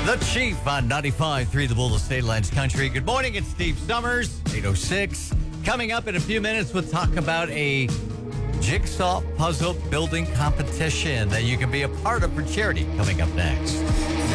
The Chief on 95.3 The Bull of State Lines Country. Good morning, it's Steve Summers, 8:06. Coming up in a few minutes, we'll talk about a jigsaw puzzle building competition that you can be a part of for charity coming up next.